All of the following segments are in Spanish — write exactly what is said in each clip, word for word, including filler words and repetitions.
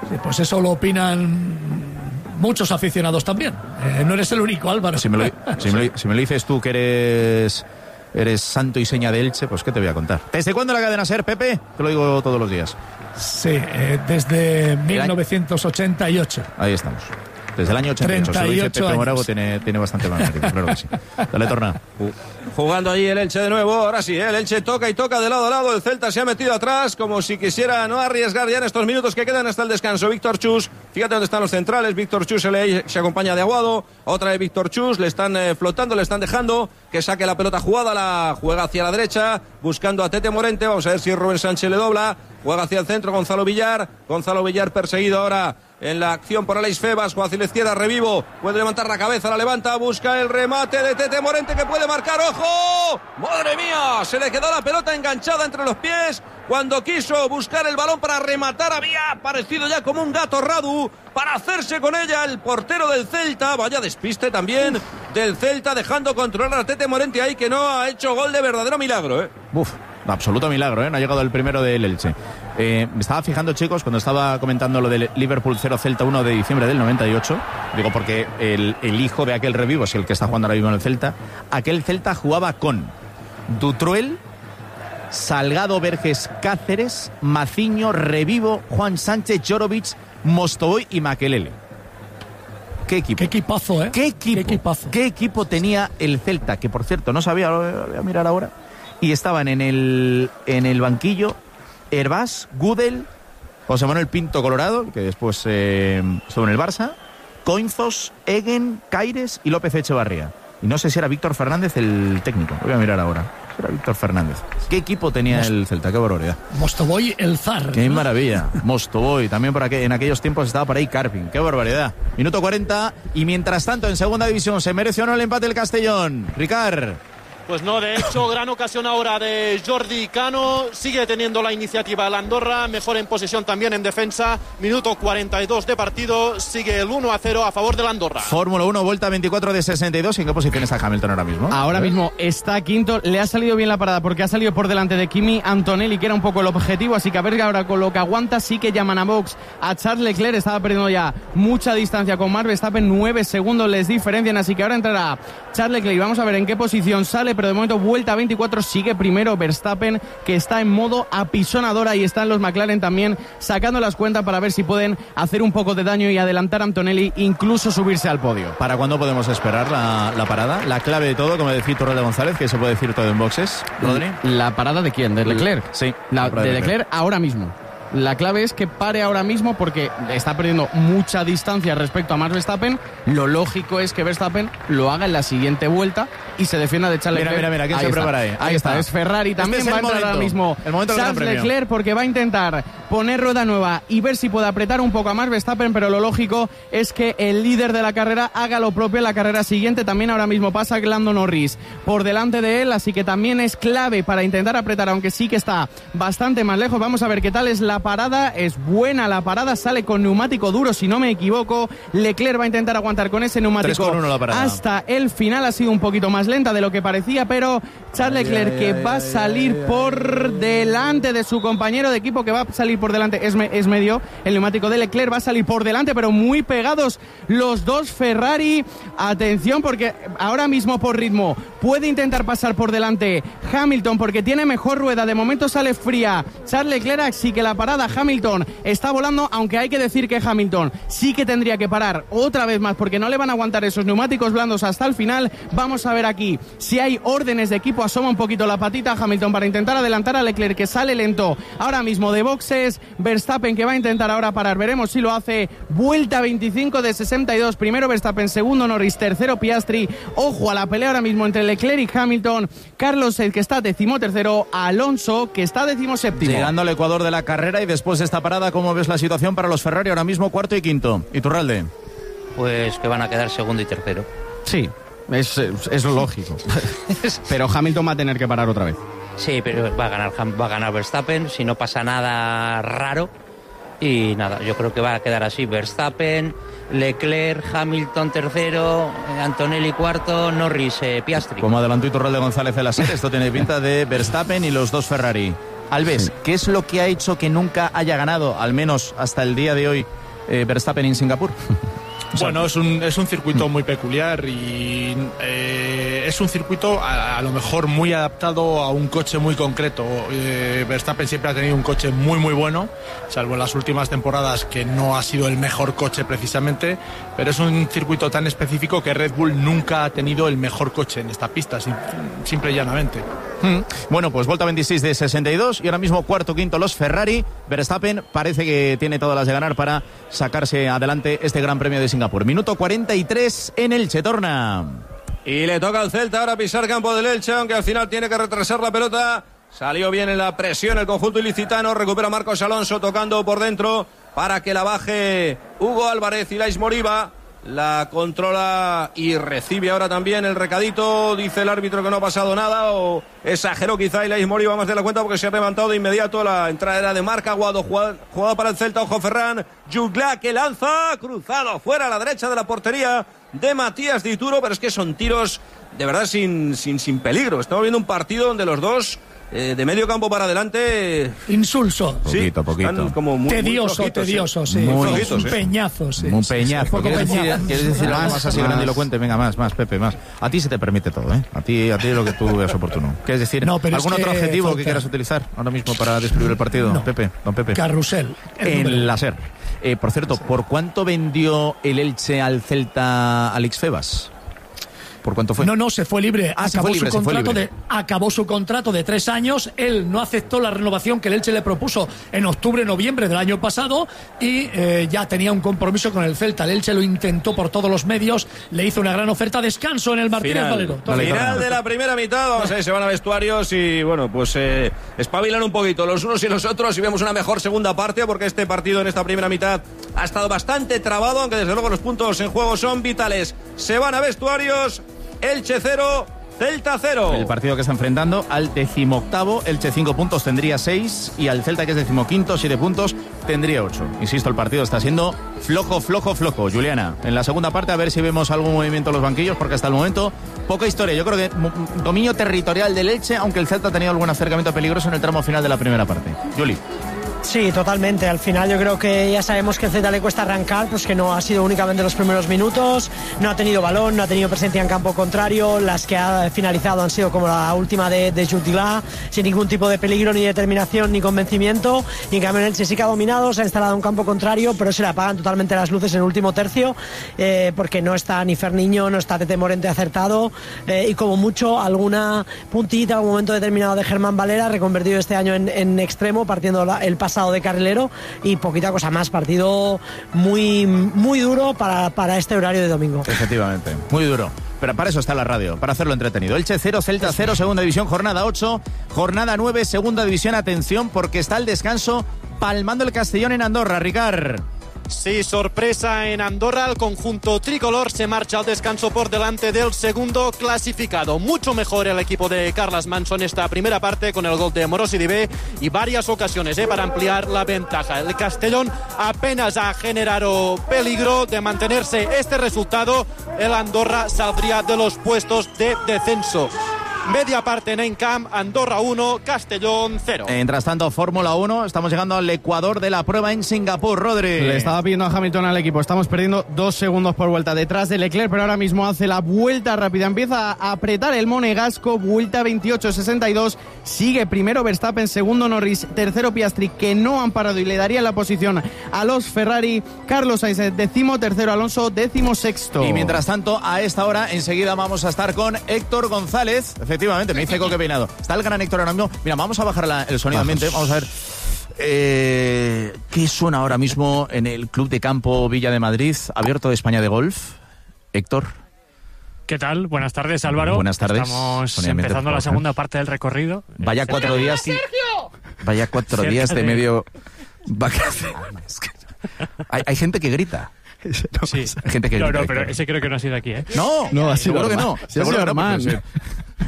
Sí, pues eso lo opinan muchos aficionados también. Eh, no eres el único, Álvaro. Si me, lo, si, me lo, si me lo dices tú que eres eres santo y seña de Elche, pues ¿qué te voy a contar? ¿Desde cuándo la cadena SER, Pepe? Te lo digo todos los días. Sí, eh, desde mil novecientos ochenta y ocho. Ahí estamos. Desde el año ochenta y ocho. Se lo dice Pepe Morago, tiene, tiene bastante más mérito, claro que sí. Dale, Torna. Jugando allí el Elche de nuevo, ahora sí, ¿eh? El Elche toca y toca de lado a lado, el Celta se ha metido atrás como si quisiera no arriesgar ya en estos minutos que quedan hasta el descanso. Víctor Chus, fíjate dónde están los centrales, Víctor Chus se, le, se acompaña de Aguado, otra de Víctor Chus, le están eh, flotando, le están dejando que saque la pelota jugada, la juega hacia la derecha, buscando a Tete Morente, vamos a ver si Rubén Sánchez le dobla, juega hacia el centro Gonzalo Villar, Gonzalo Villar perseguido ahora en la acción por Aleix Febas, juega hacia la izquierda, Revivo, puede levantar la cabeza, la levanta, busca el remate de Tete Morente que puede marcar, ¡ojo! ¡Madre mía! Se le quedó la pelota enganchada entre los pies cuando quiso buscar el balón para rematar, había aparecido ya como un gato Radu para hacerse con ella el portero del Celta, vaya despiste también del Celta, dejando controlar a Tete Morente ahí que no ha hecho gol de verdadero milagro, ¿eh? Uf. Absoluto milagro, ¿eh? No ha llegado el primero del Elche. Eh, me estaba fijando, chicos, cuando estaba comentando lo del Liverpool cero Celta uno de diciembre del noventa y ocho, digo porque el, el hijo de aquel Revivo es el que está jugando ahora mismo en el Celta. Aquel Celta jugaba con Dutruel, Salgado, Verges, Cáceres, Maciño, Revivo, Juan Sánchez, Jorovic, Mostovoy y Makelele. ¿Qué equipo? Qué equipazo, ¿eh? ¿Qué equipo? Qué equipazo. ¿Qué equipo tenía el Celta? Que, por cierto, no sabía, lo voy a mirar ahora. Y estaban en el en el banquillo Hervás, Gudel, José Manuel Pinto Colorado, que después eh, estuvo en el Barça, Coinzos, Egen, Caires y López Echevarría. Y no sé si era Víctor Fernández el técnico, lo voy a mirar ahora. Era Víctor Fernández. ¿Qué equipo tenía Most... el Celta? Qué barbaridad. Mostovoy, el zar. Qué maravilla. Mostovoy. También por aquí, en aquellos tiempos estaba por ahí Carpin. Qué barbaridad. Minuto cuarenta. Y mientras tanto, en segunda división, ¿se merece o no el empate el Castellón? Ricard. Pues no, de hecho, gran ocasión ahora de Jordi Cano, sigue teniendo la iniciativa el Andorra, mejor en posesión también en defensa, minuto cuarenta y dos de partido, sigue el uno a cero a favor del Andorra. Fórmula uno, vuelta veinticuatro de sesenta y dos, ¿en qué posición está Hamilton ahora mismo? Ahora mismo está quinto, le ha salido bien la parada porque ha salido por delante de Kimi Antonelli, que era un poco el objetivo, así que a ver ahora con lo que aguanta, sí que llaman a box a Charles Leclerc, estaba perdiendo ya mucha distancia con Max Verstappen, nueve segundos les diferencian, así que ahora entrará Charles Leclerc, vamos a ver en qué posición sale, pero de momento vuelta veinticuatro, sigue primero Verstappen, que está en modo apisonadora, y están los McLaren también sacando las cuentas para ver si pueden hacer un poco de daño y adelantar a Antonelli, incluso subirse al podio. ¿Para cuándo podemos esperar la, la parada? La clave de todo, como decía Torre de González, que se puede decir todo en boxes, Rodri. ¿La parada de quién? ¿De Leclerc? Sí. La, de Leclerc, Leclerc ahora mismo. La clave es que pare ahora mismo porque está perdiendo mucha distancia respecto a Max Verstappen. Lo lógico es que Verstappen lo haga en la siguiente vuelta y se defienda de Charles Leclerc. Mira, mira, mira, ¿quién ahí se está. prepara ahí? Ahí, ahí está. está. Es Ferrari también, este va a es entrar momento, ahora mismo el momento Charles Leclerc, porque va a intentar poner rueda nueva y ver si puede apretar un poco a Max Verstappen, pero lo lógico es que el líder de la carrera haga lo propio en la carrera siguiente. También ahora mismo pasa Lando Norris por delante de él, así que también es clave para intentar apretar, aunque sí que está bastante más lejos. Vamos a ver qué tal es la parada. Es buena la parada, sale con neumático duro si no me equivoco. Leclerc va a intentar aguantar con ese neumático hasta el final. Ha sido un poquito más lenta de lo que parecía, pero Charles Leclerc, que va a salir por delante de su compañero de equipo, que va a salir por delante, es, me, es medio el neumático de Leclerc, va a salir por delante, pero muy pegados los dos Ferrari. Atención, porque ahora mismo por ritmo puede intentar pasar por delante Hamilton, porque tiene mejor rueda. De momento sale fría Charles Leclerc, así que la parada Hamilton está volando, aunque hay que decir que Hamilton sí que tendría que parar otra vez más, porque no le van a aguantar esos neumáticos blandos hasta el final. Vamos a ver aquí si hay órdenes de equipo. Asoma un poquito la patita Hamilton para intentar adelantar a Leclerc, que sale lento ahora mismo de boxes. Verstappen, que va a intentar ahora parar, veremos si lo hace. Vuelta veinticinco de sesenta y dos, primero Verstappen, segundo Norris, tercero Piastri. Ojo a la pelea ahora mismo entre Leclerc y Hamilton. Carlos Sainz, que está decimotercero, Alonso, que está decimoséptimo. Llegando al Ecuador de la carrera, y después de esta parada, ¿cómo ves la situación para los Ferrari ahora mismo, cuarto y quinto? Iturralde. Pues que van a quedar segundo y tercero. Sí, es, es, es lógico. Pero Hamilton va a tener que parar otra vez. Sí, pero va a ganar, va a ganar Verstappen si no pasa nada raro. Y nada, yo creo que va a quedar así: Verstappen, Leclerc, Hamilton tercero, Antonelli cuarto, Norris, eh, Piastri. Como adelantó Iturralde González en la serie, esto tiene pinta de Verstappen y los dos Ferrari. Alves, sí. ¿Qué es lo que ha hecho que nunca haya ganado, al menos hasta el día de hoy, eh, Verstappen en Singapur? Bueno, es un, es un circuito muy peculiar y eh, es un circuito a, a lo mejor muy adaptado a un coche muy concreto. Eh, Verstappen siempre ha tenido un coche muy muy bueno, salvo en las últimas temporadas que no ha sido el mejor coche precisamente, pero es un circuito tan específico que Red Bull nunca ha tenido el mejor coche en esta pista, sim, simple y llanamente. Hmm. Bueno, pues vuelta veintiséis de sesenta y dos y ahora mismo cuarto, quinto los Ferrari. Verstappen parece que tiene todas las de ganar para sacarse adelante este Gran Premio de Singapur. Minuto cuarenta y tres en Elche, torna. Y le toca al Celta ahora pisar campo del Elche, aunque al final tiene que retrasar la pelota. Salió bien en la presión el conjunto ilicitano. Recupera Marcos Alonso tocando por dentro para que la baje Hugo Álvarez y Lais Moriba. La controla y recibe ahora también el recadito. Dice el árbitro que no ha pasado nada, o exageró quizá y Lais Moriba más de la cuenta porque se ha levantado de inmediato. La entrada era de Marc Aguado, jugada, jugada para el Celta. Ojo Ferran, Jugla que lanza, cruzado fuera a la derecha de la portería de Matías Dituro, pero es que son tiros de verdad sin, sin, sin peligro. Estamos viendo un partido donde los dos Eh, de medio campo para adelante. Insulso. Sí, poquito, poquito. Como muy, tedioso, muy flojitos, tedioso, sí. Muy flojitos, un peñazo, sí. Un peñazo. ¿Quieres decir, ¿quieres decir más, algo más así grandilocuente? Venga, más, más, Pepe, más. A ti se te permite todo, ¿eh? A ti, a ti lo que tú veas oportuno. ¿Quieres decir no, algún otro que adjetivo falta... que quieras utilizar ahora mismo para describir el partido? No. Pepe, don Pepe. Carrusel. En la SER. Eh, por cierto, ¿por cuánto vendió el Elche al Celta Alex Febas? ¿Por cuánto fue? No, no, se fue libre. Ah, acabó, fue libre su contrato libre. de, acabó su contrato de tres años. Él no aceptó la renovación que el Elche le propuso en octubre, noviembre del año pasado y eh, ya tenía un compromiso con el Celta. El Elche lo intentó por todos los medios, le hizo una gran oferta. Descanso en el Martínez Final. Valero. Final, Final de la primera mitad. Vamos a ver, se van a vestuarios y bueno, pues eh, espabilan un poquito los unos y los otros y vemos una mejor segunda parte porque este partido en esta primera mitad ha estado bastante trabado, aunque desde luego los puntos en juego son vitales. Se van a vestuarios. Elche cero, Celta cero. El partido que está enfrentando al decimoctavo, Elche cinco puntos tendría seis y al Celta que es decimoquinto, siete puntos, tendría ocho. Insisto, el partido está siendo flojo, flojo, flojo. Juliana, en la segunda parte a ver si vemos algún movimiento en los banquillos porque hasta el momento poca historia. Yo creo que dominio territorial del Elche, aunque el Celta ha tenido algún acercamiento peligroso en el tramo final de la primera parte. Juli. Sí, totalmente. Al final yo creo que ya sabemos que el Celta le cuesta arrancar, pues que no ha sido únicamente los primeros minutos, no ha tenido balón, no ha tenido presencia en campo contrario, las que ha finalizado han sido como la última de, de Jutilá, sin ningún tipo de peligro, ni determinación, ni convencimiento, y en cambio el Elche sí que ha dominado, se ha instalado en un campo contrario, pero se le apagan totalmente las luces en el último tercio, eh, porque no está ni Ferniño, no está Tete Morente acertado, eh, y como mucho alguna puntita, algún momento determinado de Germán Valera, reconvertido este año en, en extremo, partiendo la, el pasado de carrilero y poquita cosa más. Partido muy muy duro para, para este horario de domingo. Efectivamente, muy duro. Pero para eso está la radio, para hacerlo entretenido. Elche cero, Celta cero, segunda división, jornada ocho, jornada nueve, segunda división. Atención porque está el descanso palmando el Castellón en Andorra, Ricard. Sí, sorpresa en Andorra, el conjunto tricolor se marcha al descanso por delante del segundo clasificado. Mucho mejor el equipo de Carles Manso en esta primera parte con el gol de Morosi Dibé y varias ocasiones eh, para ampliar la ventaja. El Castellón apenas ha generado peligro de mantenerse este resultado. El Andorra saldría de los puestos de descenso. Media parte en Encamp, Andorra uno, Castellón cero. Mientras tanto, Fórmula uno, estamos llegando al Ecuador de la prueba en Singapur, Rodri. Le estaba pidiendo a Hamilton al equipo, estamos perdiendo dos segundos por vuelta detrás de Leclerc, pero ahora mismo hace la vuelta rápida, empieza a apretar el monegasco, vuelta veintiocho sesenta y dos, sigue primero Verstappen, segundo Norris, tercero Piastri, que no han parado y le daría la posición a los Ferrari, Carlos Sainz, décimo tercero, Alonso, décimo sexto. Y mientras tanto, a esta hora, enseguida vamos a estar con Héctor González. Efectivamente, me dice Coque Peinado. Está el gran Héctor ahora mismo. Mira, vamos a bajar la, el sonido ambiente. Vamos a ver eh, qué suena ahora mismo en el Club de Campo Villa de Madrid, abierto de España de golf. Héctor. ¿Qué tal? Buenas tardes, Álvaro. Buenas tardes. Estamos empezando la segunda parte del recorrido. Vaya cuatro días. Vaya cuatro Cerca días de, de medio vacaciones. Hay, hay gente que grita. No, sí. Gente que no, grita, no, pero Héctor. ese creo que no ha sido aquí, ¿eh? No, no, ha sido seguro que no. Sí, seguro que no. Sí.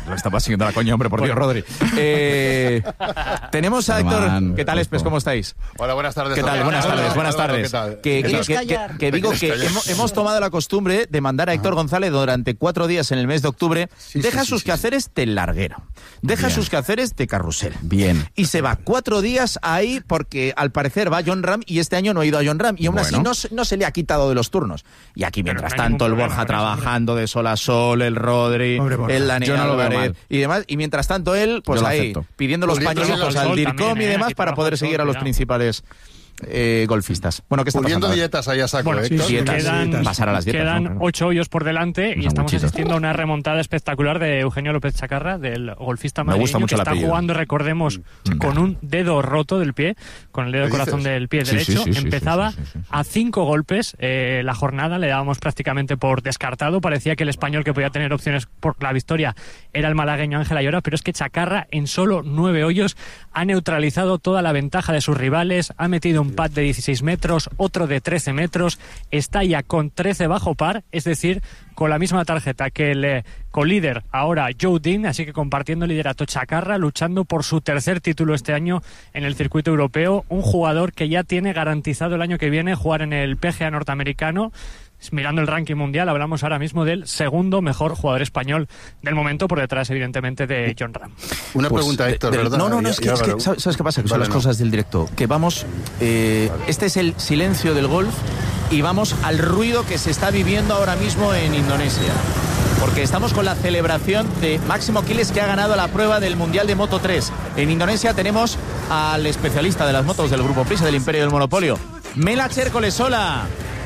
Lo estaba siguiendo la coña, hombre, por Dios, Rodri. Eh, tenemos a Héctor. Man, ¿Qué tal, Espes? ¿Cómo estáis? Hola, buenas tardes. ¿Qué tal? Buenas tardes, buenas Álvaro, tardes. ¿qué tal? Que, que, ¿Quieres que, callar? que, que digo que hemos, hemos tomado la costumbre de mandar a Héctor González durante cuatro días en el mes de octubre. Sí, deja sí, sus sí, quehaceres de larguero. Deja Bien. sus quehaceres de carrusel. Bien. Y se va cuatro días ahí porque al parecer va John Ram y este año no ha ido a John Ram. Y aún Bueno. así no, se- no se le ha quitado de los turnos. Y aquí, mientras no hay tanto, el ningún Borja problema con eso, trabajando de sol a sol, el Rodri, Hombre, Borja. el Dani Yo no lo veo Álvarez mal. y demás. Y mientras tanto, él, pues Yo lo ahí, acepto. pidiendo los Puliendo paños el al sol DIRCOM también, y ¿eh? demás Aquí para trabaja poder el sol, seguir a los cuidado. principales eh, golfistas. Bueno, ¿qué está Puliendo pasando? dietas ahí a saco, Bueno, ¿eh, sí, Héctor? sí, Dietas, quedan, dietas. Pasar a las dietas, quedan ¿no? Claro. ocho hoyos por delante y Los estamos sanguchitos. asistiendo a una remontada espectacular de Eugenio López Chacarra, del golfista Me gusta madrileño, mucho que el está apellido. jugando, recordemos, con un dedo roto del pie, con el dedo ¿Qué corazón dices? del pie Sí, sí, derecho. sí, sí, Empezaba sí, sí, sí, sí. a cinco golpes eh, la jornada, le dábamos prácticamente por descartado. Parecía que el español que podía tener opciones por la victoria era el malagueño Ángel Ayora, pero es que Chacarra en solo nueve hoyos ha neutralizado toda la ventaja de sus rivales, ha metido un pad de dieciséis metros, otro de trece metros, está ya con trece bajo par, es decir, con la misma tarjeta que el eh, colíder ahora Joe Dean, así que compartiendo liderato Chacarra, luchando por su tercer título este año en el circuito europeo, un jugador que ya tiene garantizado el año que viene jugar en el P G A norteamericano. Mirando el ranking mundial, hablamos ahora mismo del segundo mejor jugador español del momento, por detrás evidentemente de John Ram. Una Pues, pregunta, de- Héctor, del- ¿verdad? No, no, no, Y- es y que, es que Álvaro. ¿sabes, sabes qué pasa? Que son Vale, las no. cosas del directo. Que vamos, eh, este es el silencio del golf y vamos al ruido que se está viviendo ahora mismo en Indonesia. Porque estamos con la celebración de Máximo Quiles, que ha ganado la prueba del Mundial de Moto tres. En Indonesia tenemos al especialista de las motos del Grupo Prisa, del Imperio del Monopolio, Mela Chercolesola.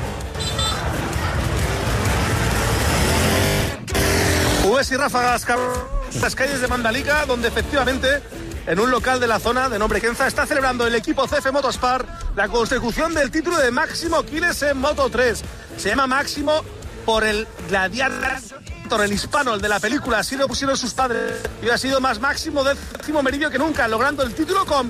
Ubes y ráfagas, las calles de Mandalika, donde efectivamente en un local de la zona de nombre Kenza está celebrando el equipo C F Motosport la consecución del título de Máximo Quiles en Moto tres. Se llama Máximo por el gladiador, el hispano, el de la película, así lo pusieron sus padres, y ha sido más máximo décimo meridio que nunca, logrando el título con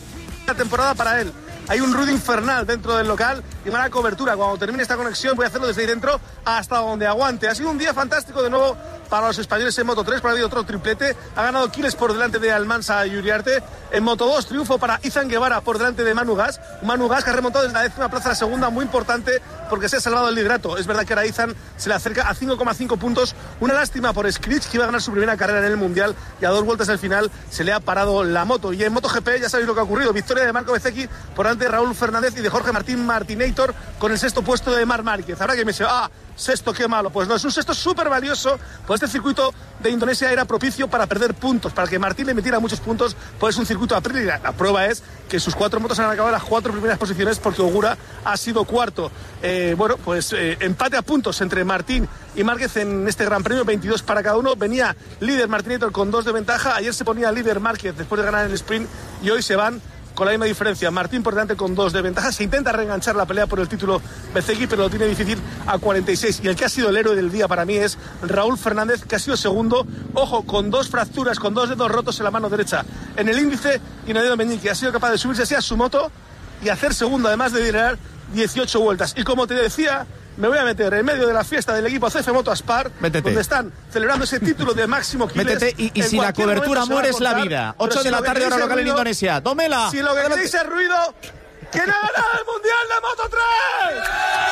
la temporada para él. Hay un ruido infernal dentro del local y mala cobertura. Cuando termine esta conexión voy a hacerlo desde ahí dentro hasta donde aguante. Ha sido un día fantástico de nuevo para los españoles en Moto tres, pero ha habido otro triplete. Ha ganado Quiles por delante de Almansa y Uriarte. En Moto dos, triunfo para Izan Guevara por delante de Manu Gas. Un Manu Gas que ha remontado desde la décima plaza a la segunda, muy importante porque se ha salvado el liderato. Es verdad que ahora Izan se le acerca a cinco coma cinco puntos. Una lástima por Scritch, que iba a ganar su primera carrera en el Mundial y a dos vueltas al final se le ha parado la moto. Y en MotoGP ya sabéis lo que ha ocurrido. Victoria de Marco Bezzecchi por delante de Raúl Fernández y de Jorge Martín Martinator con el sexto puesto de Marc Márquez. Habrá que me dice, ah, sexto, qué malo. Pues no, es un sexto súper valioso, pues este circuito de Indonesia era propicio para perder puntos, para que Martín le metiera muchos puntos, pues es un circuito a Aprilia. La prueba es que sus cuatro motos han acabado en las cuatro primeras posiciones porque Ogura ha sido cuarto. Eh, bueno, pues eh, empate a puntos entre Martín y Márquez en este Gran Premio, veintidós para cada uno. Venía líder Martinator con dos de ventaja, ayer se ponía líder Márquez después de ganar el sprint y hoy se van con la misma diferencia. Martín por delante con dos de ventaja. Se intenta reenganchar la pelea por el título Bezzecchi, pero lo tiene difícil a cuarenta y seis. Y el que ha sido el héroe del día para mí es Raúl Fernández, que ha sido segundo. Ojo, con dos fracturas, con dos dedos rotos en la mano derecha, en el índice y en el dedo meñique. Ha sido capaz de subirse así a su moto y hacer segundo, además de liderar dieciocho vueltas. Y como te decía, me voy a meter en medio de la fiesta del equipo C F Motosport, donde están celebrando ese título de Máximo Quiles. Métete y, y En si la cualquier cobertura momento se va a muere es la cortar, vida. pero ocho si de la lo que tarde, hora queréis es local en ruido, Indonesia. ¡Domela! Si lo que queréis es ruido, ¡que no ha ganado el Mundial de Moto tres!